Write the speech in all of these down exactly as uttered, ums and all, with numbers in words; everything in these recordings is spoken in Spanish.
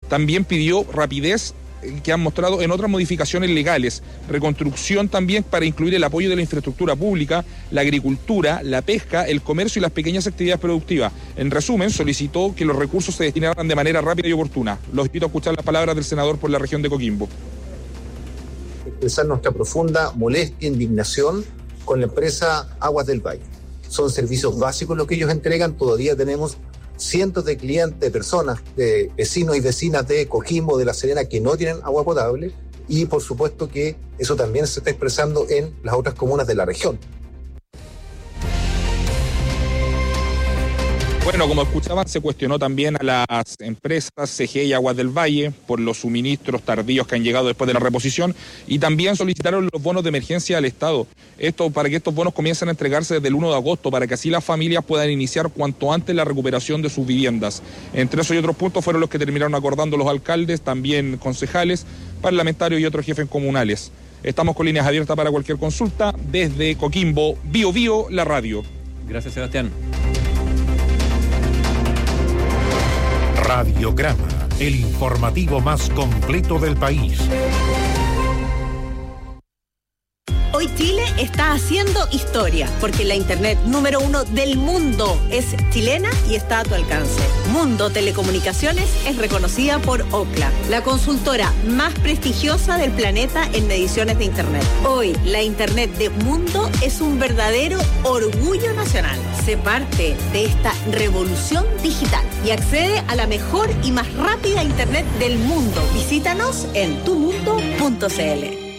También pidió rapidez que han mostrado en otras modificaciones legales, reconstrucción también para incluir el apoyo de la infraestructura pública, la agricultura, la pesca, el comercio y las pequeñas actividades productivas. En resumen, solicitó que los recursos se destinaran de manera rápida y oportuna. Los invito a escuchar las palabras del senador por la región de Coquimbo. Expresar nuestra profunda molestia e indignación con la empresa Aguas del Valle. Son servicios básicos los que ellos entregan. Todavía tenemos cientos de clientes, de personas, de vecinos y vecinas de Coquimbo, de La Serena, que no tienen agua potable, y por supuesto que eso también se está expresando en las otras comunas de la región. Bueno, como escuchaban, se cuestionó también a las empresas C G E y Aguas del Valle por los suministros tardíos que han llegado después de la reposición, y también solicitaron los bonos de emergencia al Estado. Esto para que estos bonos comiencen a entregarse desde el uno de agosto, para que así las familias puedan iniciar cuanto antes la recuperación de sus viviendas. Entre esos y otros puntos fueron los que terminaron acordando los alcaldes, también concejales, parlamentarios y otros jefes comunales. Estamos con líneas abiertas para cualquier consulta desde Coquimbo, Bio Bio, la radio. Gracias, Sebastián. Radiograma, el informativo más completo del país. Hoy Chile está haciendo historia, porque la internet número uno del mundo es chilena y está a tu alcance. Mundo Telecomunicaciones es reconocida por Ookla, la consultora más prestigiosa del planeta en mediciones de internet. Hoy, la internet de Mundo es un verdadero orgullo nacional. Sé parte de esta revolución digital y accede a la mejor y más rápida internet del mundo. Visítanos en tu mundo punto c l.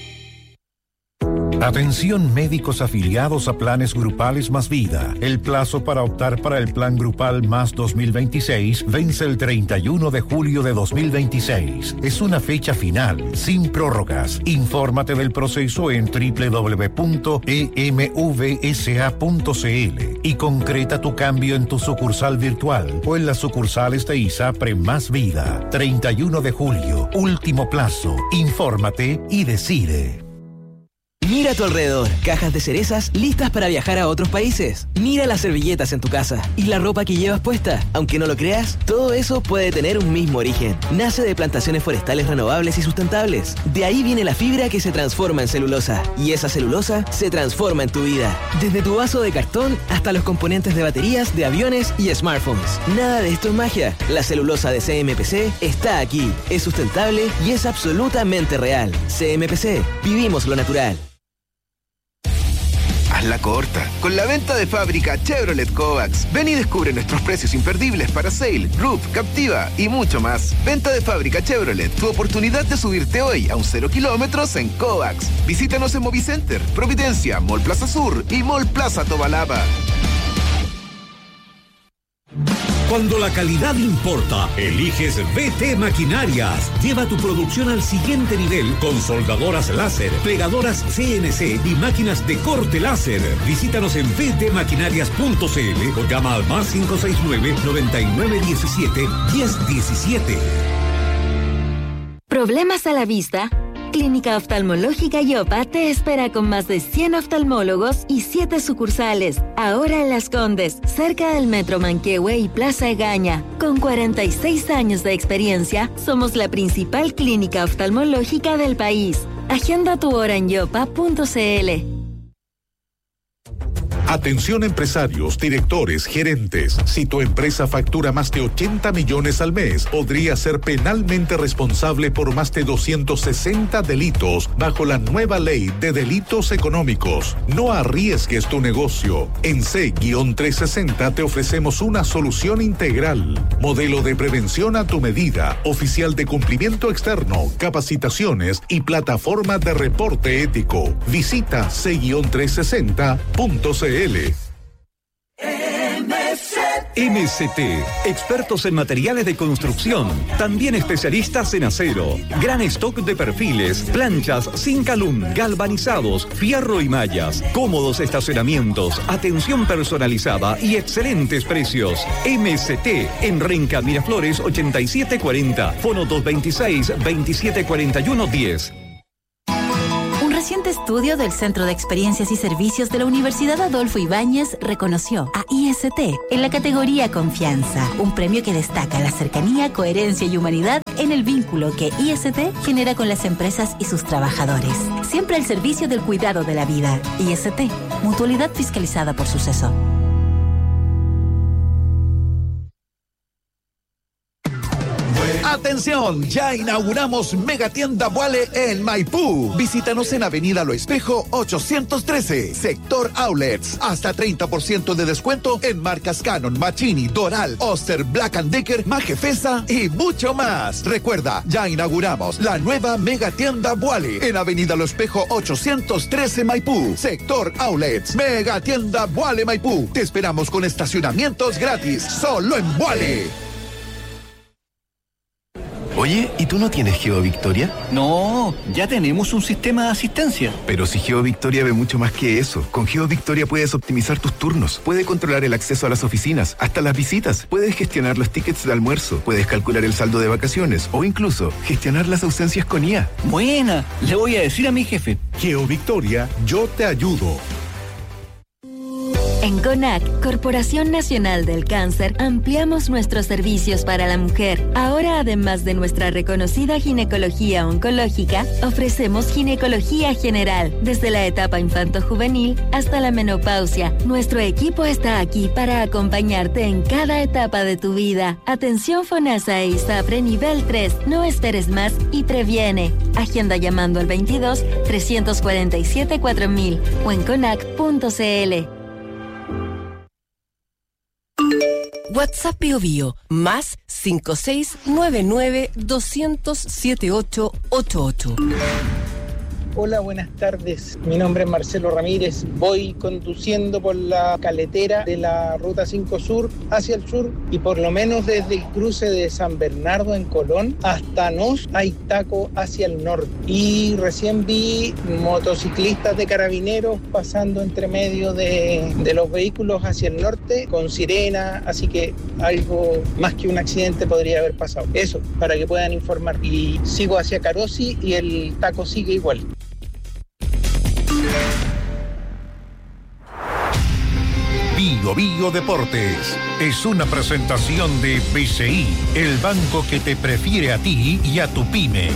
Atención médicos afiliados a planes grupales Más Vida. El plazo para optar para el plan grupal Más dos mil veintiséis vence el treinta y uno de julio de dos mil veintiséis. Es una fecha final, sin prórrogas. Infórmate del proceso en doble u doble u doble u punto e m v s a punto c l y concreta tu cambio en tu sucursal virtual o en las sucursales de ISAPRE Más Vida. treinta y uno de julio, último plazo. Infórmate y decide. Mira a tu alrededor, cajas de cerezas listas para viajar a otros países. Mira las servilletas en tu casa y la ropa que llevas puesta. Aunque no lo creas, todo eso puede tener un mismo origen. Nace de plantaciones forestales renovables y sustentables. De ahí viene la fibra que se transforma en celulosa. Y esa celulosa se transforma en tu vida. Desde tu vaso de cartón hasta los componentes de baterías, de aviones y smartphones. Nada de esto es magia. La celulosa de C M P C está aquí. Es sustentable y es absolutamente real. C M P C. Vivimos lo natural. Hazla corta, con la venta de fábrica Chevrolet Kovacs. Ven y descubre nuestros precios imperdibles para Sail, Roof, Captiva y mucho más. Venta de fábrica Chevrolet, tu oportunidad de subirte hoy a un cero kilómetros en Kovacs. Visítanos en Movicenter, Providencia, Mall Plaza Sur y Mall Plaza Tobalaba. Cuando la calidad importa, eliges B T Maquinarias. Lleva tu producción al siguiente nivel con soldadoras láser, pegadoras C N C y máquinas de corte láser. Visítanos en b t maquinarias punto c l o llama al más cinco seis nueve, noventa y nueve diecisiete, diez diecisiete. ¿Problemas a la vista? Clínica Oftalmológica Yopa te espera con más de cien oftalmólogos y siete sucursales. Ahora en Las Condes, cerca del Metro Manquehue y Plaza Egaña. Con cuarenta y seis años de experiencia, somos la principal clínica oftalmológica del país. Agenda tu hora en yopa punto c l. Atención empresarios, directores, gerentes. Si tu empresa factura más de ochenta millones al mes, podría ser penalmente responsable por más de doscientos sesenta delitos bajo la nueva ley de delitos económicos. No arriesgues tu negocio. En C trescientos sesenta te ofrecemos una solución integral. Modelo de prevención a tu medida, oficial de cumplimiento externo, capacitaciones y plataforma de reporte ético. Visita C trescientos sesenta punto c l. M C T, expertos en materiales de construcción, también especialistas en acero, gran stock de perfiles, planchas, Zinc-Alum, galvanizados, fierro y mallas, cómodos estacionamientos, atención personalizada y excelentes precios. M C T en Renca Miraflores ochenta y siete cuarenta, fono dos veintiséis, veintisiete cuarenta y uno diez. Reciente estudio del Centro de Experiencias y Servicios de la Universidad Adolfo Ibáñez reconoció a I S T en la categoría Confianza, un premio que destaca la cercanía, coherencia y humanidad en el vínculo que I S T genera con las empresas y sus trabajadores. Siempre al servicio del cuidado de la vida. I S T, mutualidad fiscalizada por Suceso. ¡Atención! Ya inauguramos Megatienda Vuale en Maipú. Visítanos en Avenida Lo Espejo ochocientos trece, Sector Outlets. Hasta treinta por ciento de descuento en marcas Canon, Machini, Doral, Oster, Black and Decker, Majefesa y mucho más. Recuerda, ya inauguramos la nueva Megatienda Vuale en Avenida Lo Espejo ochocientos trece, Maipú, Sector Outlets. Megatienda Vuale Maipú. Te esperamos con estacionamientos gratis, solo en Vuale. Oye, ¿y tú no tienes GeoVictoria? No, ya tenemos un sistema de asistencia. Pero si GeoVictoria ve mucho más que eso. Con GeoVictoria puedes optimizar tus turnos, puedes controlar el acceso a las oficinas, hasta las visitas, puedes gestionar los tickets de almuerzo, puedes calcular el saldo de vacaciones o incluso gestionar las ausencias con I A. Buena, le voy a decir a mi jefe. GeoVictoria, yo te ayudo. En CONAC, Corporación Nacional del Cáncer, ampliamos nuestros servicios para la mujer. Ahora, además de nuestra reconocida ginecología oncológica, ofrecemos ginecología general, desde la etapa infanto-juvenil hasta la menopausia. Nuestro equipo está aquí para acompañarte en cada etapa de tu vida. Atención FONASA e ISAPRE nivel tres. No esperes más y previene. Agenda llamando al veintidós, trescientos cuarenta y siete, cuatro mil o en conac punto c l. WhatsApp Bio Bio, más cinco seis nueve nueve dos cero cero siete ocho ocho ocho. Hola, buenas tardes. Mi nombre es Marcelo Ramírez. Voy conduciendo por la caletera de la Ruta cinco Sur hacia el sur y por lo menos desde el cruce de San Bernardo en Colón hasta Nos hay taco hacia el norte. Y recién vi motociclistas de carabineros pasando entre medio de, de los vehículos hacia el norte con sirena, así que algo más que un accidente podría haber pasado. Eso, para que puedan informar. Y sigo hacia Carosi y el taco sigue igual. Bio Bio Deportes es una presentación de B C I, el banco que te prefiere a ti y a tu pyme.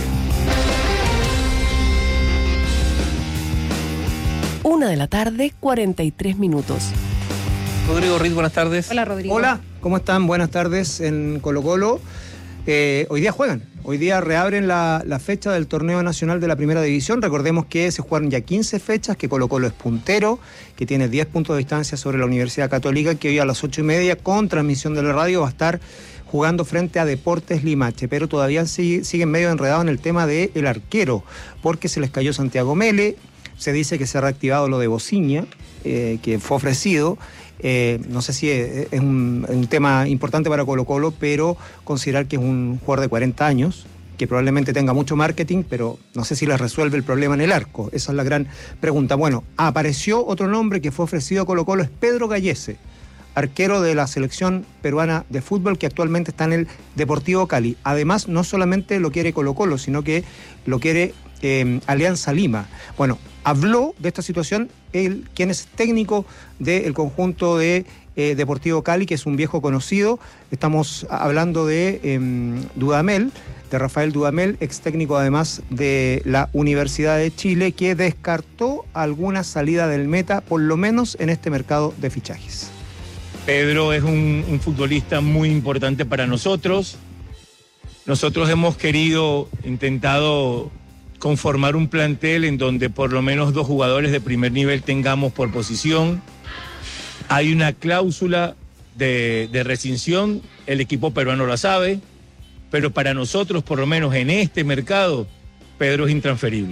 Una de la tarde, cuarenta y tres minutos. Rodrigo Riz, buenas tardes. Hola, Rodrigo. Hola, ¿cómo están? Buenas tardes en Colo Colo. Eh, hoy día juegan, hoy día reabren la, la fecha del torneo nacional de la primera división. Recordemos que se jugaron ya quince fechas, que Colo Colo es puntero, que tiene diez puntos de distancia sobre la Universidad Católica, que hoy a las ocho y media con transmisión de la radio va a estar jugando frente a Deportes Limache, pero todavía sigue, siguen medio enredados en el tema del arquero, porque se les cayó Santiago Mele, se dice que se ha reactivado lo de Bociña, eh, que fue ofrecido. Eh, no sé si es, es un, un tema importante para Colo Colo, pero considerar que es un jugador de cuarenta años, que probablemente tenga mucho marketing, pero no sé si les resuelve el problema en el arco. Esa es la gran pregunta. Bueno, apareció otro nombre que fue ofrecido a Colo Colo, es Pedro Gallese, arquero de la selección peruana de fútbol que actualmente está en el Deportivo Cali. Además, no solamente lo quiere Colo Colo, sino que lo quiere eh, Alianza Lima. Bueno, habló de esta situación él, quien es técnico del conjunto de eh, Deportivo Cali, que es un viejo conocido. Estamos hablando de eh, Dudamel, de Rafael Dudamel, ex técnico además de la Universidad de Chile, que descartó alguna salida del Meta, por lo menos en este mercado de fichajes. Pedro es un, un futbolista muy importante para nosotros. Nosotros hemos querido, intentado conformar un plantel en donde por lo menos dos jugadores de primer nivel tengamos por posición. Hay una cláusula de, de rescisión, el equipo peruano la sabe, pero para nosotros, por lo menos en este mercado, Pedro es intransferible.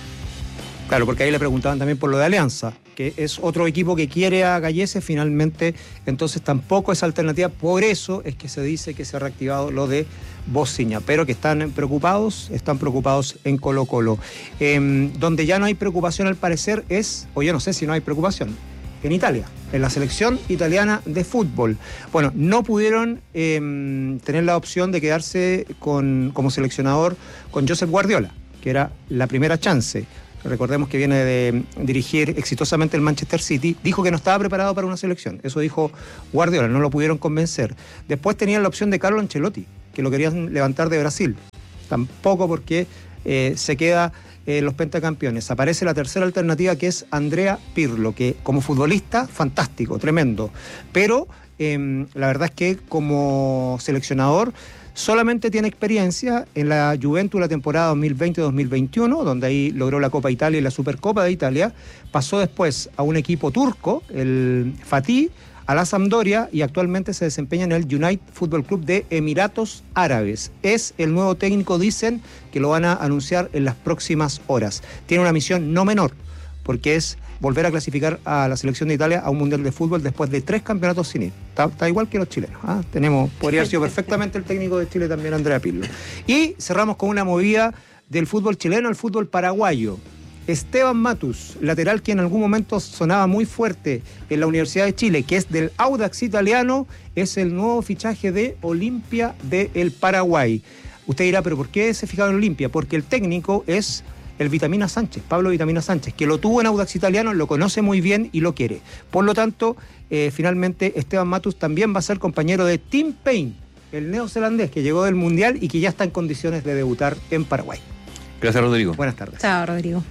Claro, porque ahí le preguntaban también por lo de Alianza, que es otro equipo que quiere a Gallese, finalmente, entonces tampoco es alternativa. Por eso es que se dice que se ha reactivado lo de Bociña, pero que están preocupados, están preocupados en Colo Colo. Eh, donde ya no hay preocupación al parecer es, o yo no sé si no hay preocupación, en Italia, en la selección italiana de fútbol. Bueno, no pudieron eh, tener la opción de quedarse con, como seleccionador con Josep Guardiola, que era la primera chance. Recordemos que viene de dirigir exitosamente el Manchester City. Dijo que no estaba preparado para una selección. Eso dijo Guardiola, no lo pudieron convencer. Después tenían la opción de Carlo Ancelotti, que lo querían levantar de Brasil. tampoco porque eh, se queda eh, los pentacampeones. Aparece la tercera alternativa, que es Andrea Pirlo, que como futbolista, fantástico, tremendo, pero eh, la verdad es que como seleccionador solamente tiene experiencia en la Juventus la temporada dos mil veinte dos mil veintiuno, donde ahí logró la Copa Italia y la Supercopa de Italia. Pasó después a un equipo turco, el Fatih, a la Sampdoria, y actualmente se desempeña en el United Football Club de Emiratos Árabes. Es el nuevo técnico, dicen que lo van a anunciar en las próximas horas. Tiene una misión no menor, porque es volver a clasificar a la selección de Italia a un mundial de fútbol después de tres campeonatos sin ir. Está, está igual que los chilenos. ¿ah? Tenemos, podría haber sido perfectamente el técnico de Chile también, Andrea Pirlo. Y cerramos con una movida del fútbol chileno al fútbol paraguayo. Esteban Matus, lateral que en algún momento sonaba muy fuerte en la Universidad de Chile, que es del Audax italiano, es el nuevo fichaje de Olimpia del Paraguay. Usted dirá, ¿pero por qué se fijaron en Olimpia? Porque el técnico es el Vitamina Sánchez, Pablo Vitamina Sánchez, que lo tuvo en Audax italiano, lo conoce muy bien y lo quiere. Por lo tanto, eh, finalmente Esteban Matus también va a ser compañero de Tim Payne, el neozelandés que llegó del Mundial y que ya está en condiciones de debutar en Paraguay. Gracias, Rodrigo. Buenas tardes. Chao, Rodrigo.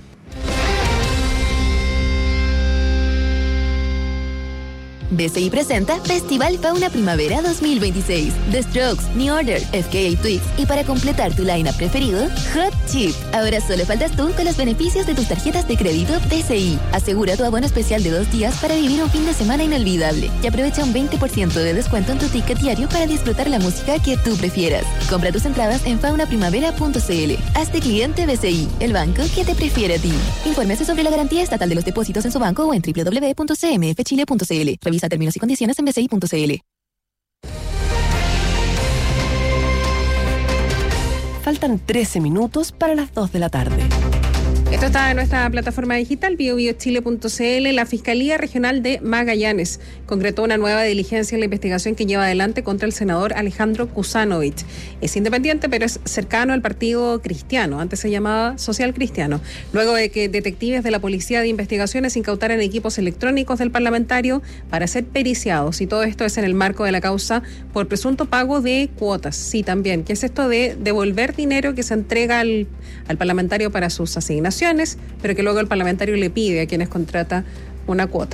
B C I presenta Festival Fauna Primavera dos mil veintiséis. The Strokes, New Order, F K A Twigs y para completar tu line-up preferido, Hot Chip. Ahora solo faltas tú con los beneficios de tus tarjetas de crédito B C I. Asegura tu abono especial de dos días para vivir un fin de semana inolvidable y aprovecha un veinte por ciento de descuento en tu ticket diario para disfrutar la música que tú prefieras. Compra tus entradas en fauna primavera punto c l. Hazte cliente B C I, el banco que te prefiere a ti. Infórmese sobre la garantía estatal de los depósitos en su banco o en doble u doble u doble u punto c m f chile punto c l. Revisa términos y condiciones en b c i punto c l. Faltan trece minutos para las dos de la tarde. Esto está en nuestra plataforma digital, bio bio chile punto c l. La Fiscalía Regional de Magallanes concretó una nueva diligencia en la investigación que lleva adelante contra el senador Alejandro Kusanovich. Es independiente, pero es cercano al Partido Cristiano, antes se llamaba Social Cristiano, luego de que detectives de la Policía de Investigaciones incautaran equipos electrónicos del parlamentario para ser periciados. Y todo esto es en el marco de la causa por presunto pago de cuotas. Sí, también, que es esto de devolver dinero que se entrega al, al parlamentario para sus asignaciones, pero que luego el parlamentario le pide a quienes contrata una cuota.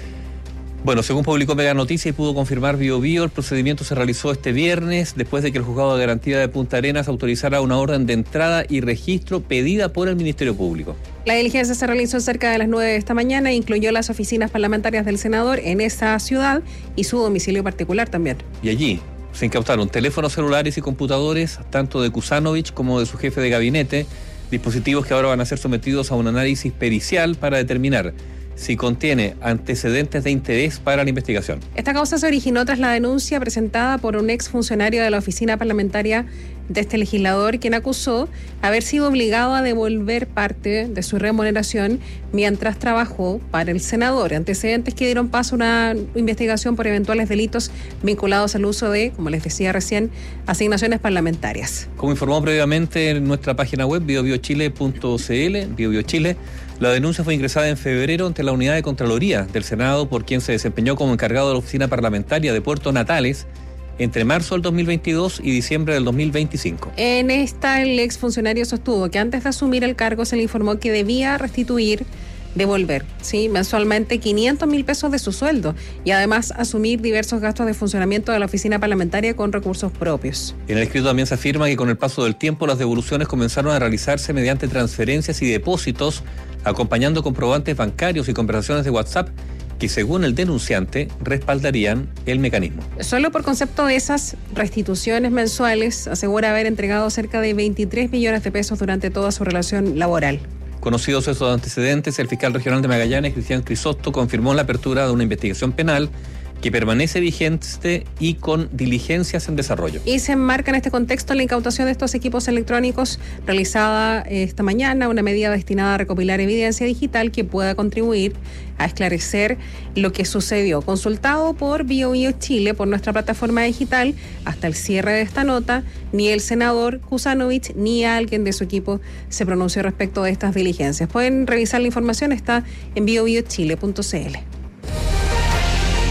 Bueno, según publicó Mega Noticias y pudo confirmar Bio Bio, el procedimiento se realizó este viernes después de que el Juzgado de Garantía de Punta Arenas autorizara una orden de entrada y registro pedida por el Ministerio Público. La diligencia se realizó cerca de las nueve de esta mañana e incluyó las oficinas parlamentarias del senador en esa ciudad y su domicilio particular también. Y allí se incautaron teléfonos celulares y computadores, tanto de Kusanovich como de su jefe de gabinete, dispositivos que ahora van a ser sometidos a un análisis pericial para determinar si contiene antecedentes de interés para la investigación. Esta causa se originó tras la denuncia presentada por un exfuncionario de la oficina parlamentaria de este legislador, quien acusó haber sido obligado a devolver parte de su remuneración mientras trabajó para el senador. Antecedentes que dieron paso a una investigación por eventuales delitos vinculados al uso de, como les decía recién, asignaciones parlamentarias. Como informó previamente en nuestra página web, bio bio chile punto c l, BioBioChile, la denuncia fue ingresada en febrero ante la unidad de Contraloría del Senado por quien se desempeñó como encargado de la oficina parlamentaria de Puerto Natales entre marzo del dos mil veintidós y diciembre del dos mil veinticinco. En esta, el exfuncionario sostuvo que antes de asumir el cargo se le informó que debía restituir, devolver, ¿sí?, mensualmente quinientos mil pesos de su sueldo y además asumir diversos gastos de funcionamiento de la oficina parlamentaria con recursos propios. En el escrito también se afirma que con el paso del tiempo las devoluciones comenzaron a realizarse mediante transferencias y depósitos, acompañando comprobantes bancarios y conversaciones de WhatsApp que, según el denunciante, respaldarían el mecanismo. Solo por concepto de esas restituciones mensuales, asegura haber entregado cerca de veintitrés millones de pesos durante toda su relación laboral. Conocidos esos antecedentes, el fiscal regional de Magallanes, Cristian Crisosto, confirmó la apertura de una investigación penal que permanece vigente y con diligencias en desarrollo. Y se enmarca en este contexto la incautación de estos equipos electrónicos realizada esta mañana, una medida destinada a recopilar evidencia digital que pueda contribuir a esclarecer lo que sucedió. Consultado por Bio Bio Chile, por nuestra plataforma digital, hasta el cierre de esta nota, ni el senador Kusanovich ni alguien de su equipo se pronunció respecto de estas diligencias. Pueden revisar la información, está en bio bio chile punto c l.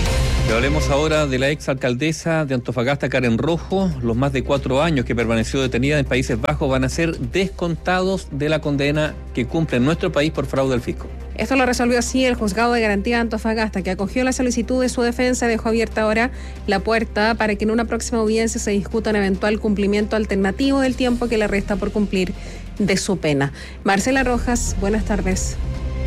Y hablemos ahora de la exalcaldesa de Antofagasta, Karen Rojo. Los más de cuatro años que permaneció detenida en Países Bajos van a ser descontados de la condena que cumple en nuestro país por fraude al fisco. Esto lo resolvió así el Juzgado de Garantía de Antofagasta, que acogió la solicitud de su defensa y dejó abierta ahora la puerta para que en una próxima audiencia se discuta un eventual cumplimiento alternativo del tiempo que le resta por cumplir de su pena. Marcela Rojas, buenas tardes.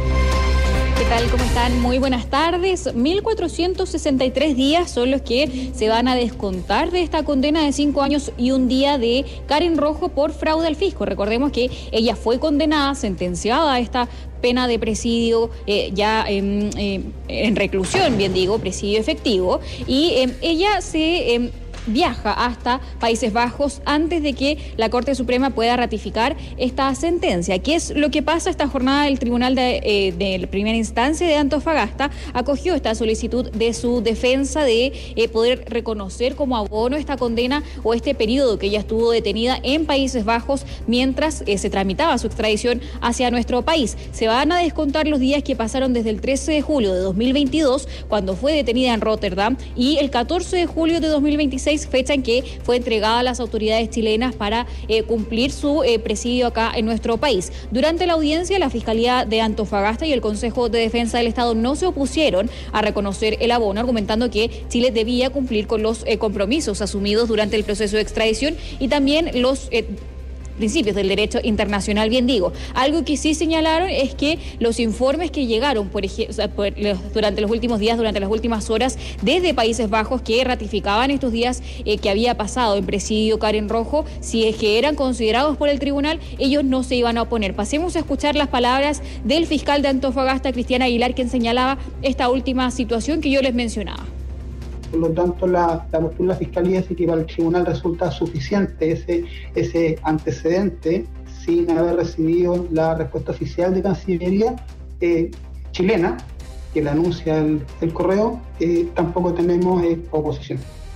¿Qué tal? ¿Cómo están? Muy buenas tardes. mil cuatrocientos sesenta y tres días son los que se van a descontar de esta condena de cinco años y un día de Karen Rojo por fraude al fisco. Recordemos que ella fue condenada, sentenciada a esta pena de presidio eh, ya eh, eh, en reclusión, bien digo, presidio efectivo, y eh, ella se... Eh, viaja hasta Países Bajos antes de que la Corte Suprema pueda ratificar esta sentencia. ¿Qué es lo que pasa? Esta jornada del Tribunal de, eh, de Primera Instancia de Antofagasta acogió esta solicitud de su defensa de eh, poder reconocer como abono esta condena o este periodo que ella estuvo detenida en Países Bajos mientras eh, se tramitaba su extradición hacia nuestro país. Se van a descontar los días que pasaron desde el trece de julio de dos mil veintidós, cuando fue detenida en Rotterdam, y el catorce de julio de dos mil veintiséis, fecha en que fue entregada a las autoridades chilenas para eh, cumplir su eh, presidio acá en nuestro país. Durante la audiencia, la Fiscalía de Antofagasta y el Consejo de Defensa del Estado no se opusieron a reconocer el abono, argumentando que Chile debía cumplir con los eh, compromisos asumidos durante el proceso de extradición y también los... Eh, principios del derecho internacional, bien digo. Algo que sí señalaron es que los informes que llegaron por ejemplo, o sea, por los, durante los últimos días, durante las últimas horas, desde Países Bajos, que ratificaban estos días eh, que había pasado en presidio Karen Rojo, si es que eran considerados por el tribunal, ellos no se iban a oponer. Pasemos a escuchar las palabras del fiscal de Antofagasta, Cristian Aguilar, quien señalaba esta última situación que yo les mencionaba. Por lo tanto, la, la postura de la Fiscalía es que para el tribunal resulta suficiente ese, ese antecedente sin haber recibido la respuesta oficial de Cancillería eh, chilena, que la anuncia el, el correo, eh, tampoco tenemos eh, oposición.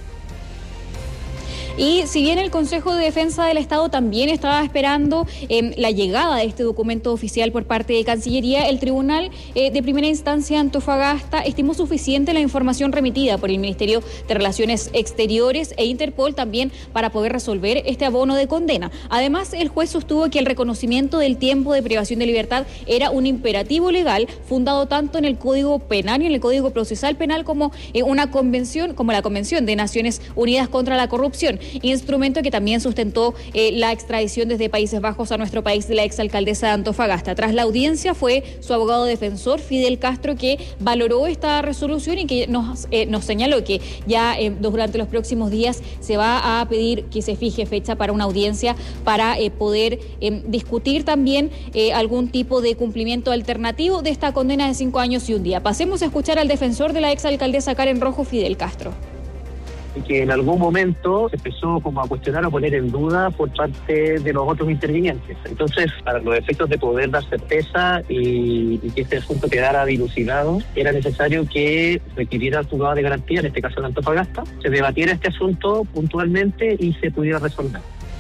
Y si bien el Consejo de Defensa del Estado también estaba esperando eh, la llegada de este documento oficial por parte de Cancillería, el Tribunal eh, de Primera Instancia Antofagasta estimó suficiente la información remitida por el Ministerio de Relaciones Exteriores e Interpol también para poder resolver este abono de condena. Además, el juez sostuvo que el reconocimiento del tiempo de privación de libertad era un imperativo legal fundado tanto en el Código Penal y en el Código Procesal Penal como eh, una convención, como la Convención de Naciones Unidas contra la Corrupción, instrumento que también sustentó eh, la extradición desde Países Bajos a nuestro país de la exalcaldesa de Antofagasta. Tras la audiencia fue su abogado defensor, Fidel Castro, que valoró esta resolución y que nos, eh, nos señaló que ya eh, durante los próximos días se va a pedir que se fije fecha para una audiencia para eh, poder eh, discutir también eh, algún tipo de cumplimiento alternativo de esta condena de cinco años y un día. Pasemos a escuchar al defensor de la exalcaldesa Karen Rojo, Fidel Castro. Que en algún momento se empezó como a cuestionar o poner en duda por parte de los otros intervinientes. Entonces, para los efectos de poder dar certeza y, y que este asunto quedara dilucidado, era necesario que requiriera el juzgado de garantía, en este caso de Antofagasta, se debatiera este asunto puntualmente y se pudiera resolver.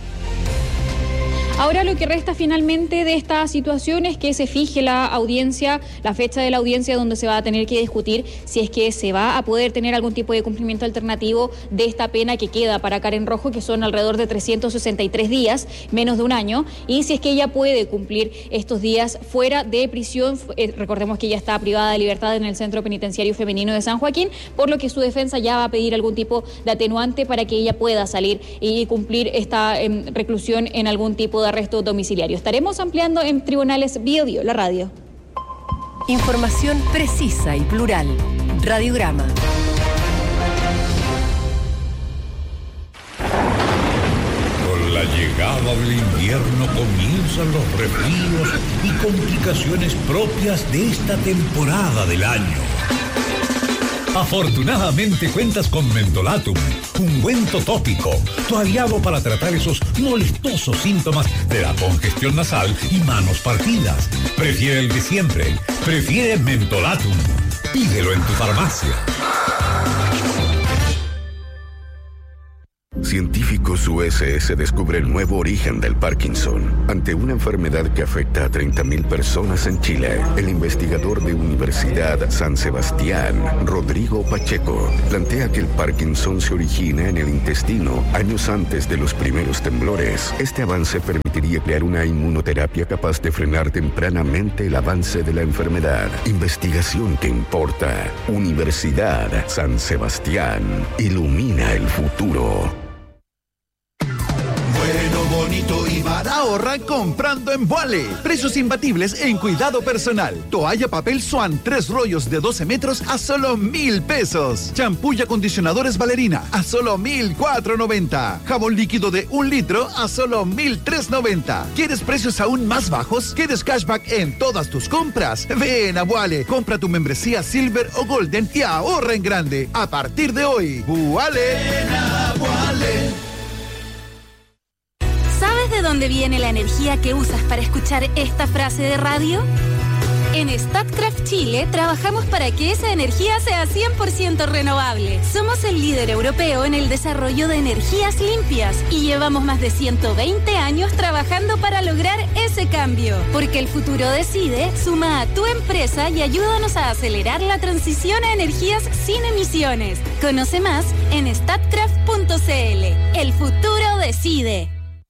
Ahora lo que resta finalmente de esta situación es que se fije la audiencia, la fecha de la audiencia donde se va a tener que discutir si es que se va a poder tener algún tipo de cumplimiento alternativo de esta pena que queda para Karen Rojo, que son alrededor de trescientos sesenta y tres días, menos de un año, y si es que ella puede cumplir estos días fuera de prisión. Eh, recordemos que ella está privada de libertad en el Centro Penitenciario Femenino de San Joaquín, por lo que su defensa ya va a pedir algún tipo de atenuante para que ella pueda salir y cumplir esta eh, reclusión en algún tipo de de arresto domiciliario. Estaremos ampliando en Tribunales Bio Bio, la radio. Información precisa y plural. Radiograma. Con la llegada del invierno comienzan los resfríos y complicaciones propias de esta temporada del año. Afortunadamente cuentas con Mentolatum, ungüento tópico, tu aliado para tratar esos molestosos síntomas de la congestión nasal y manos partidas. Prefiere el de siempre, prefiere Mentolatum. Pídelo en tu farmacia. Científicos U S S descubren el nuevo origen del Parkinson. Ante una enfermedad que afecta a treinta mil personas en Chile, el investigador de Universidad San Sebastián, Rodrigo Pacheco, plantea que el Parkinson se origina en el intestino años antes de los primeros temblores. Este avance permitiría crear una inmunoterapia capaz de frenar tempranamente el avance de la enfermedad. Investigación que importa. Universidad San Sebastián. Ilumina el futuro. Bueno, bonito y barato. Ahorra comprando en Vuale. Precios imbatibles en cuidado personal. Toalla papel Swan, tres rollos de doce metros a solo mil pesos. Champú y acondicionadores Valerina a solo mil cuatro noventa. Jabón líquido de un litro a solo mil tres noventa. ¿Quieres precios aún más bajos? ¿Quieres cashback en todas tus compras? Ven a Vuale. Compra tu membresía Silver o Golden y ahorra en grande. A partir de hoy, Vuale. Ven a Vuale. ¿Sabes de dónde viene la energía que usas para escuchar esta frase de radio? En Statkraft Chile trabajamos para que esa energía sea cien por ciento renovable. Somos el líder europeo en el desarrollo de energías limpias y llevamos más de ciento veinte años trabajando para lograr ese cambio. Porque el futuro decide, suma a tu empresa y ayúdanos a acelerar la transición a energías sin emisiones. Conoce más en statkraft punto c l. El futuro decide.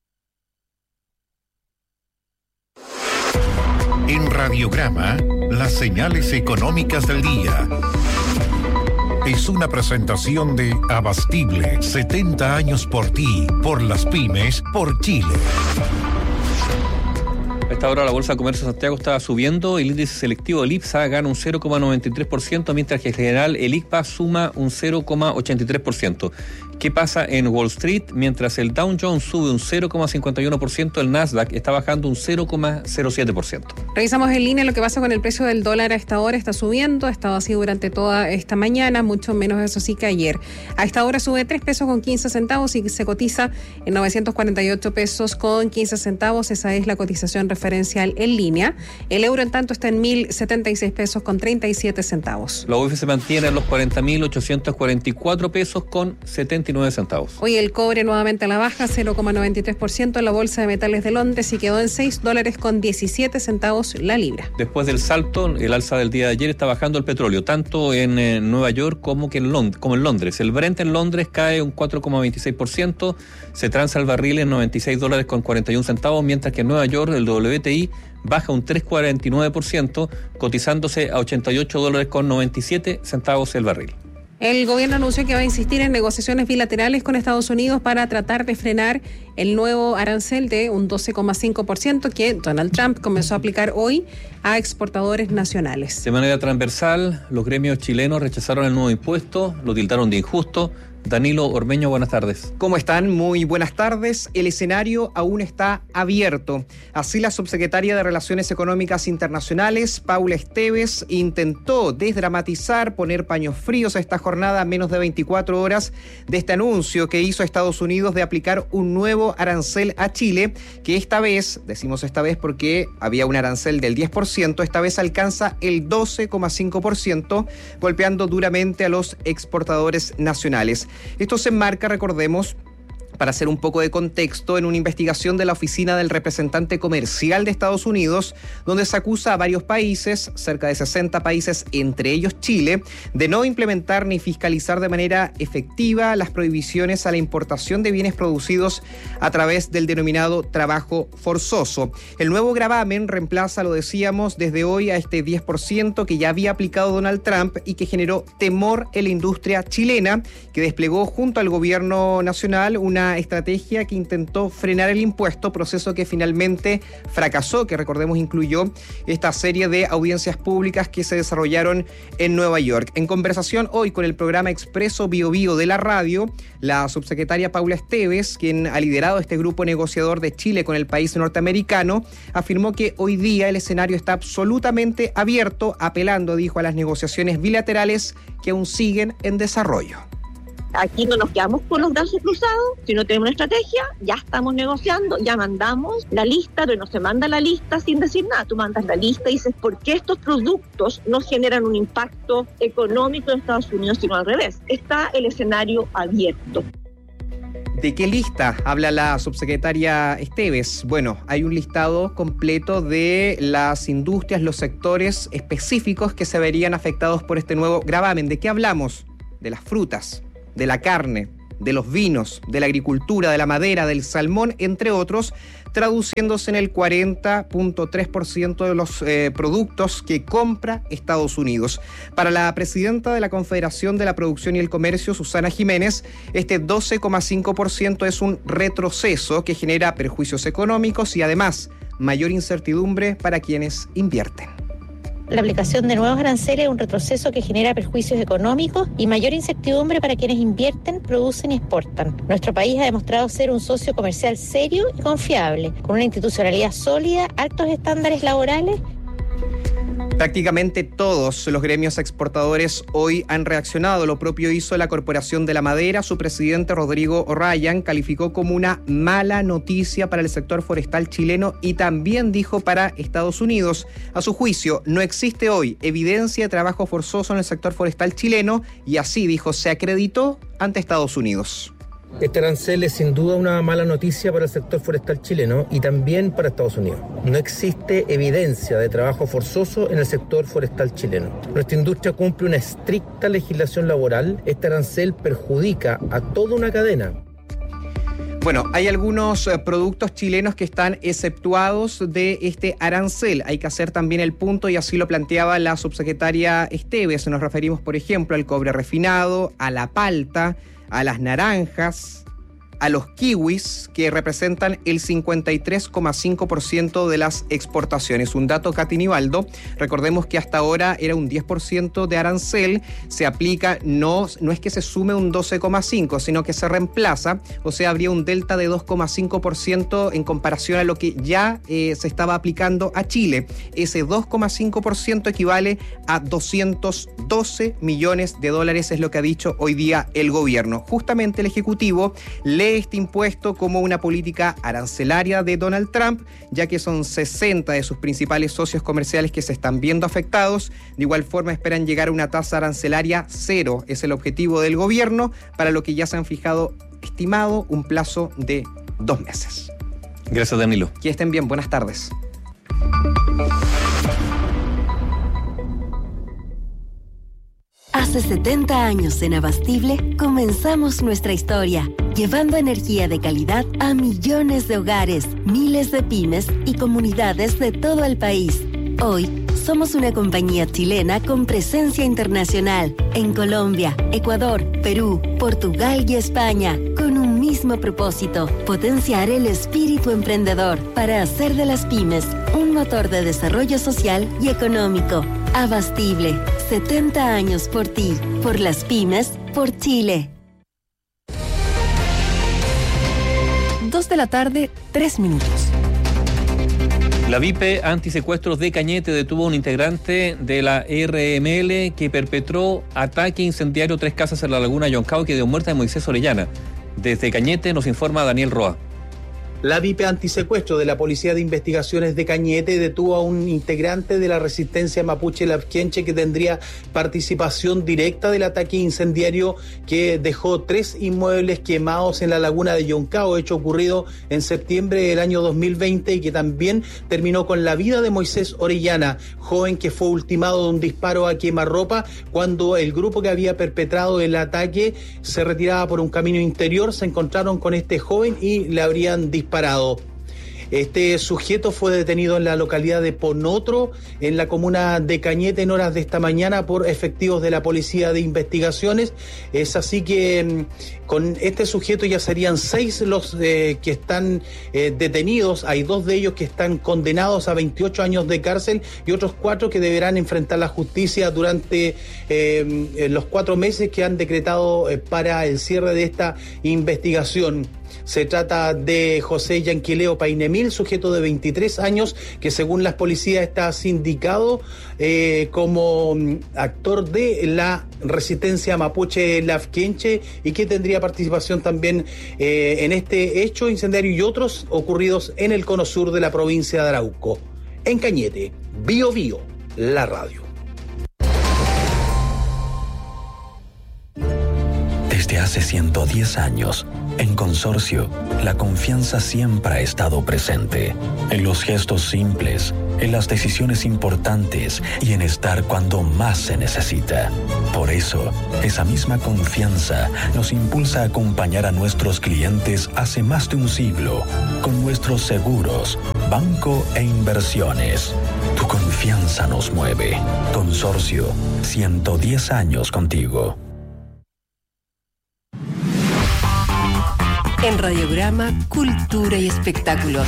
En Radiograma, las señales económicas del día. Es una presentación de Abastible, setenta años por ti, por las pymes, por Chile. A esta hora la Bolsa de Comercio de Santiago está subiendo, el índice selectivo del IPSA gana un cero coma noventa y tres por ciento, mientras que en general el I C P A suma un cero coma ochenta y tres por ciento. ¿Qué pasa en Wall Street? Mientras el Dow Jones sube un cero coma cincuenta y uno por ciento, el Nasdaq está bajando un cero coma cero siete por ciento. Revisamos en línea lo que pasa con el precio del dólar a esta hora. Está subiendo, ha estado así durante toda esta mañana, mucho menos eso sí que ayer. A esta hora sube tres pesos con quince centavos y se cotiza en novecientos cuarenta y ocho pesos con quince centavos. Esa es la cotización referencial en línea. El euro, en tanto, está en mil setenta y seis pesos con treinta y siete centavos. La U F se mantiene en los cuarenta mil ochocientos cuarenta y cuatro pesos con setenta y nueve centavos. Hoy el cobre nuevamente a la baja, cero coma noventa y tres por ciento en la Bolsa de Metales de Londres y quedó en seis dólares con diecisiete centavos la libra. Después del salto, el alza del día de ayer, está bajando el petróleo, tanto en eh, Nueva York como, que en Lond- como en Londres. El Brent en Londres cae un cuatro coma veintiséis por ciento, se transa el barril en noventa y seis dólares con cuarenta y un centavos, mientras que en Nueva York el W T I baja un tres coma cuarenta y nueve por ciento, cotizándose a ochenta y ocho dólares con noventa y siete centavos el barril. El gobierno anunció que va a insistir en negociaciones bilaterales con Estados Unidos para tratar de frenar el nuevo arancel de un doce coma cinco por ciento que Donald Trump comenzó a aplicar hoy a exportadores nacionales. De manera transversal, los gremios chilenos rechazaron el nuevo impuesto, lo tildaron de injusto. Danilo Ormeño, buenas tardes. ¿Cómo están? Muy buenas tardes. El escenario aún está abierto. Así, la subsecretaria de Relaciones Económicas Internacionales, Paula Esteves, intentó desdramatizar, poner paños fríos a esta jornada a menos de veinticuatro horas de este anuncio que hizo Estados Unidos de aplicar un nuevo arancel a Chile, que esta vez, decimos esta vez porque había un arancel del diez por ciento, esta vez alcanza el doce coma cinco por ciento, golpeando duramente a los exportadores nacionales. Esto se enmarca, recordemos, para hacer un poco de contexto, en una investigación de la Oficina del Representante Comercial de Estados Unidos, donde se acusa a varios países, cerca de sesenta países, entre ellos Chile, de no implementar ni fiscalizar de manera efectiva las prohibiciones a la importación de bienes producidos a través del denominado trabajo forzoso. El nuevo gravamen reemplaza, lo decíamos, desde hoy a este diez por ciento que ya había aplicado Donald Trump y que generó temor en la industria chilena, que desplegó junto al gobierno nacional una estrategia que intentó frenar el impuesto, proceso que finalmente fracasó, que recordemos incluyó esta serie de audiencias públicas que se desarrollaron en Nueva York. En conversación hoy con el programa Expreso Bio Bio de la radio, la subsecretaria Paula Esteves, quien ha liderado este grupo negociador de Chile con el país norteamericano, afirmó que hoy día el escenario está absolutamente abierto, apelando, dijo, a las negociaciones bilaterales que aún siguen en desarrollo. Aquí no nos quedamos con los brazos cruzados, si no tenemos una estrategia, ya estamos negociando, ya mandamos la lista, pero no se manda la lista sin decir nada. Tú mandas la lista y dices, ¿por qué estos productos no generan un impacto económico en Estados Unidos, sino al revés? Está el escenario abierto. ¿De qué lista habla la subsecretaria Esteves? Bueno, hay un listado completo de las industrias, los sectores específicos que se verían afectados por este nuevo gravamen. ¿De qué hablamos? De las frutas, de la carne, de los vinos, de la agricultura, de la madera, del salmón, entre otros, traduciéndose en el cuarenta punto tres por ciento de los eh, productos que compra Estados Unidos. Para la presidenta de la Confederación de la Producción y el Comercio, Susana Jiménez, este doce coma cinco por ciento es un retroceso que genera perjuicios económicos y además mayor incertidumbre para quienes invierten. La aplicación de nuevos aranceles es un retroceso que genera perjuicios económicos y mayor incertidumbre para quienes invierten, producen y exportan. Nuestro país ha demostrado ser un socio comercial serio y confiable, con una institucionalidad sólida, altos estándares laborales. Prácticamente todos los gremios exportadores hoy han reaccionado. Lo propio hizo la Corporación de la Madera. Su presidente, Rodrigo O'Ryan, calificó como una mala noticia para el sector forestal chileno y también dijo para Estados Unidos. A su juicio, no existe hoy evidencia de trabajo forzoso en el sector forestal chileno y así, dijo, se acreditó ante Estados Unidos. Este arancel es sin duda una mala noticia para el sector forestal chileno y también para Estados Unidos. No existe evidencia de trabajo forzoso en el sector forestal chileno. Nuestra industria cumple una estricta legislación laboral. Este arancel perjudica a toda una cadena. Bueno, hay algunos eh, productos chilenos que están exceptuados de este arancel. Hay que hacer también el punto y así lo planteaba la subsecretaria Esteves. Nos referimos, por ejemplo, al cobre refinado, a la palta, a las naranjas, a los kiwis, que representan el cincuenta y tres coma cinco por ciento de las exportaciones. Un dato, Katy Nivaldo, recordemos que hasta ahora era un diez por ciento de arancel, se aplica, no, no es que se sume un doce coma cinco por ciento, sino que se reemplaza, o sea, habría un delta de dos coma cinco por ciento en comparación a lo que ya eh, se estaba aplicando a Chile. Ese dos coma cinco por ciento equivale a doscientos doce millones de dólares, es lo que ha dicho hoy día el gobierno. Justamente el Ejecutivo lee este impuesto como una política arancelaria de Donald Trump, ya que son sesenta de sus principales socios comerciales que se están viendo afectados. De igual forma esperan llegar a una tasa arancelaria cero. Es el objetivo del gobierno, para lo que ya se han fijado, estimado, un plazo de dos meses. Gracias, Danilo. Que estén bien, buenas tardes. Hace setenta años en Abastible comenzamos nuestra historia, llevando energía de calidad a millones de hogares, miles de pymes y comunidades de todo el país. Hoy somos una compañía chilena con presencia internacional en Colombia, Ecuador, Perú, Portugal y España, con un mismo propósito: potenciar el espíritu emprendedor para hacer de las pymes un motor de desarrollo social y económico. Abastible, setenta años por ti, por las pymes, por Chile. Dos de la tarde, tres minutos. La VIP Antisecuestros de Cañete detuvo a un integrante de la R M L que perpetró ataque incendiario a tres casas en la laguna Yoncao que dio muerte a Moisés Orellana. Desde Cañete nos informa Daniel Roa. La VIP Antisecuestro de la Policía de Investigaciones de Cañete detuvo a un integrante de la resistencia mapuche Lafkenche que tendría participación directa del ataque incendiario que dejó tres inmuebles quemados en la laguna de Yoncao, hecho ocurrido en septiembre del año dos mil veinte y que también terminó con la vida de Moisés Orellana, joven que fue ultimado de un disparo a quemarropa cuando el grupo que había perpetrado el ataque se retiraba por un camino interior. Se encontraron con este joven y le habrían disparado. Parado. Este sujeto fue detenido en la localidad de Ponotro, en la comuna de Cañete, en horas de esta mañana por efectivos de la Policía de Investigaciones. Es así que con este sujeto ya serían seis los eh, que están eh, detenidos. Hay dos de ellos que están condenados a veintiocho años de cárcel y otros cuatro que deberán enfrentar la justicia durante eh, los cuatro meses que han decretado eh, para el cierre de esta investigación. Se trata de José Yanquileo Painemil, sujeto de veintitrés años, que según las policías está sindicado eh, como actor de la resistencia mapuche Lafkenche y que tendría participación también eh, en este hecho incendiario y otros ocurridos en el cono sur de la provincia de Arauco. En Cañete, Bio Bio, la radio. Desde hace ciento diez años, En Consorcio, la confianza siempre ha estado presente, en los gestos simples, en las decisiones importantes y en estar cuando más se necesita. Por eso, esa misma confianza nos impulsa a acompañar a nuestros clientes hace más de un siglo con nuestros seguros, banco e inversiones. Tu confianza nos mueve. Consorcio, ciento diez años contigo. En Radiograma, Cultura y Espectáculos.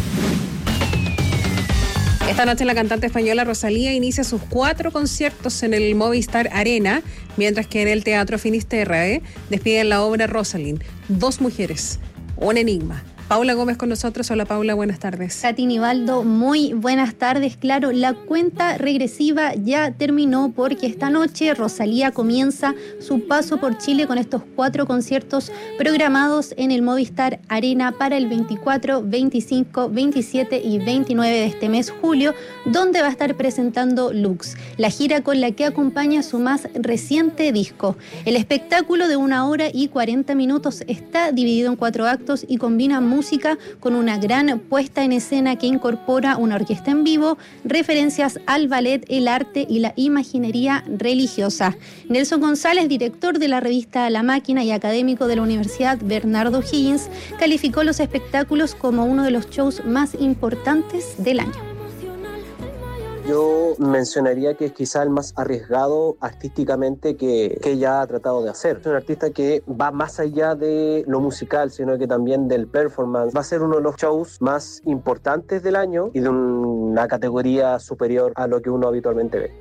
Esta noche la cantante española Rosalía inicia sus cuatro conciertos en el Movistar Arena, mientras que en el Teatro Finisterre despiden la obra Rosalind, Dos mujeres, un enigma. Paula Gómez con nosotros. Hola Paula, buenas tardes. Katy Nivaldo, muy buenas tardes. Claro, la cuenta regresiva ya terminó porque esta noche Rosalía comienza su paso por Chile con estos cuatro conciertos programados en el Movistar Arena para el veinticuatro, veinticinco, veintisiete y veintinueve de este mes, julio, donde va a estar presentando Lux, la gira con la que acompaña su más reciente disco. El espectáculo de una hora y cuarenta minutos está dividido en cuatro actos y combina música música con una gran puesta en escena que incorpora una orquesta en vivo, referencias al ballet, el arte y la imaginería religiosa. Nelson González, director de la revista La Máquina y académico de la Universidad Bernardo Higgins, calificó los espectáculos como uno de los shows más importantes del año. Yo mencionaría que es quizá el más arriesgado artísticamente que, que ella ha tratado de hacer. Es un artista que va más allá de lo musical, sino que también del performance. Va a ser uno de los shows más importantes del año y de una categoría superior a lo que uno habitualmente ve.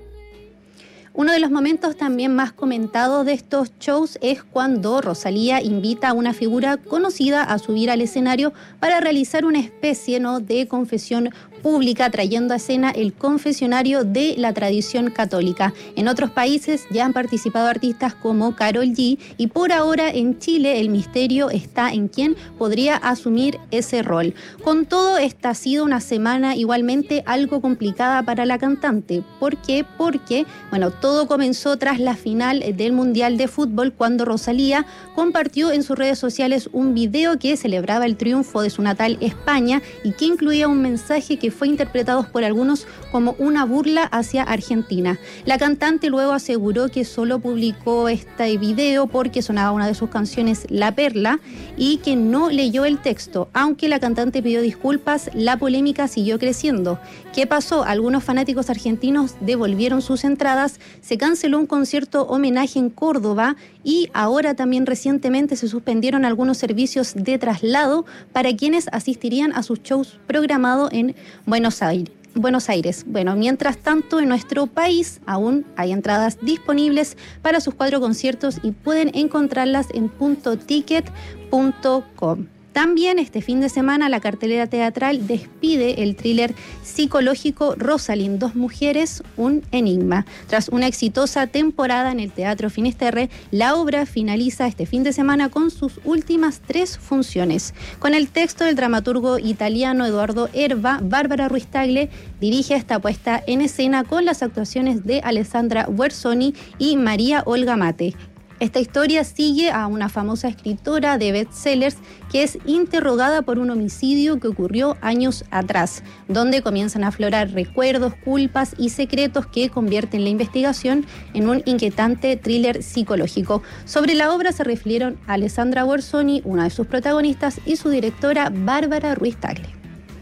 Uno de los momentos también más comentados de estos shows es cuando Rosalía invita a una figura conocida a subir al escenario para realizar una especie, ¿no?, de confesión pública, trayendo a escena el confesionario de la tradición católica. En otros países ya han participado artistas como Karol G, y por ahora en Chile el misterio está en quién podría asumir ese rol. Con todo, esta ha sido una semana igualmente algo complicada para la cantante. ¿Por qué? Porque, bueno, todo comenzó tras la final del Mundial de Fútbol, cuando Rosalía compartió en sus redes sociales un video que celebraba el triunfo de su natal España y que incluía un mensaje que fue interpretado por algunos como una burla hacia Argentina. La cantante luego aseguró que solo publicó este video porque sonaba una de sus canciones, La Perla, y que no leyó el texto. Aunque la cantante pidió disculpas, la polémica siguió creciendo. ¿Qué pasó? Algunos fanáticos argentinos devolvieron sus entradas, se canceló un concierto homenaje en Córdoba y ahora también recientemente se suspendieron algunos servicios de traslado para quienes asistirían a sus shows programados en Buenos Aires. Buenos Aires. Bueno, mientras tanto, en nuestro país aún hay entradas disponibles para sus cuatro conciertos y pueden encontrarlas en punto ticket punto com. También este fin de semana la cartelera teatral despide el thriller psicológico Rosalind, Dos mujeres, un enigma. Tras una exitosa temporada en el Teatro Finisterre, la obra finaliza este fin de semana con sus últimas tres funciones. Con el texto del dramaturgo italiano Eduardo Erba, Bárbara Ruiz Tagle dirige esta puesta en escena con las actuaciones de Alessandra Guerzoni y María Olga Mate. Esta historia sigue a una famosa escritora de bestsellers que es interrogada por un homicidio que ocurrió años atrás, donde comienzan a aflorar recuerdos, culpas y secretos que convierten la investigación en un inquietante thriller psicológico. Sobre la obra se refirieron a Alessandra Guerzoni, una de sus protagonistas, y su directora Bárbara Ruiz Tagle.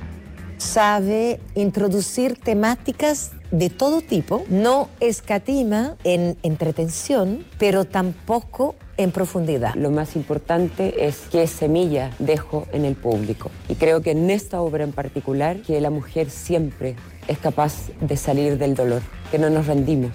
Sabe introducir temáticas de todo tipo, no escatima en entretención, pero tampoco en profundidad. Lo más importante es qué semilla dejo en el público. Y creo que en esta obra en particular, que la mujer siempre es capaz de salir del dolor, que no nos rendimos.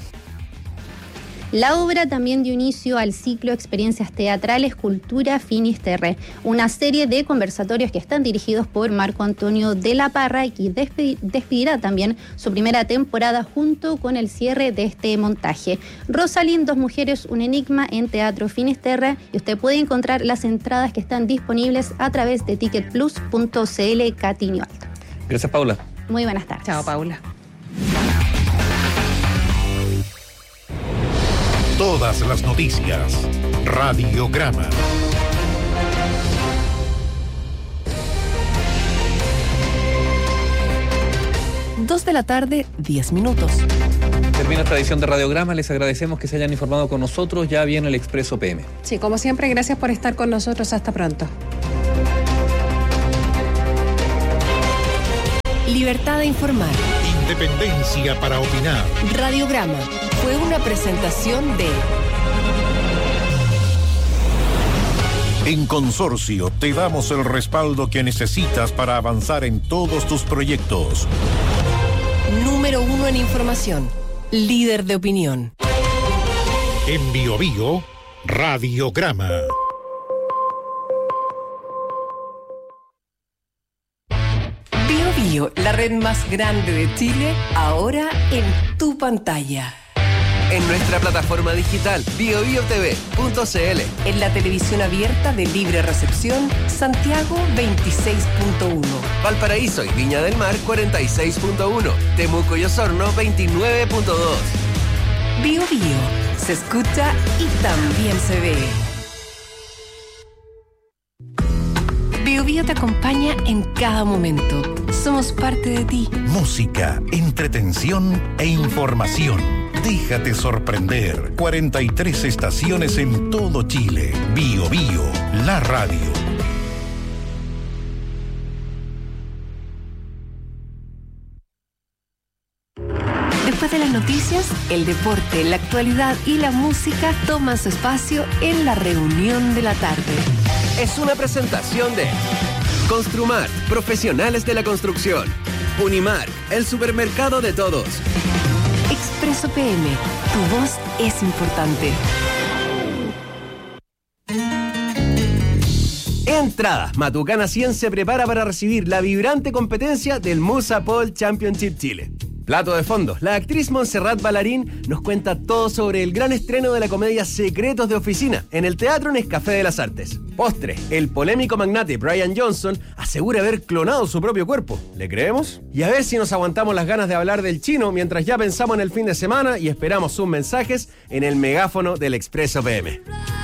La obra también dio inicio al ciclo Experiencias Teatrales Cultura Finisterre, una serie de conversatorios que están dirigidos por Marco Antonio de la Parra y que despedirá también su primera temporada junto con el cierre de este montaje. Rosalind, Dos mujeres, un enigma en Teatro Finisterre, y usted puede encontrar las entradas que están disponibles a través de ticket plus punto c l. Katy Nivaldo. Gracias, Paula. Muy buenas tardes. Chao, Paula. Todas las noticias. Radiograma. dos de la tarde, diez minutos. Termina esta edición de Radiograma. Les agradecemos que se hayan informado con nosotros. Ya viene el Expreso P M. Sí, como siempre, gracias por estar con nosotros. Hasta pronto. Libertad de informar. Independencia para opinar. Radiograma fue una presentación de... En Consorcio te damos el respaldo que necesitas para avanzar en todos tus proyectos. Número uno en información. Líder de opinión. En Bio Bio, Radiograma. Bio Bio, la red más grande de Chile, ahora en tu pantalla. En nuestra plataforma digital bio bio t v punto c l. En la televisión abierta de libre recepción, Santiago veintiséis punto uno. Valparaíso y Viña del Mar cuarenta y seis punto uno. Temuco y Osorno veintinueve punto dos. Bio Bio, se escucha y también se ve. Bio Bio te acompaña en cada momento. Somos parte de ti. Música, entretención e información. Déjate sorprender. cuarenta y tres estaciones en todo Chile. Bio Bio, la radio. Después de las noticias, el deporte, la actualidad y la música toman su espacio en la reunión de la tarde. Es una presentación de Construmar, profesionales de la construcción. Unimark, el supermercado de todos. Expreso P M, tu voz es importante. Entradas. Matucana cien se prepara para recibir la vibrante competencia del Musa Paul Championship Chile. Plato de fondo. La actriz Montserrat Ballarín nos cuenta todo sobre el gran estreno de la comedia Secretos de Oficina en el Teatro Nescafé de las Artes. Postre. El polémico magnate Brian Johnson asegura haber clonado su propio cuerpo. ¿Le creemos? Y a ver si nos aguantamos las ganas de hablar del chino mientras ya pensamos en el fin de semana y esperamos sus mensajes en el megáfono del Expreso P M.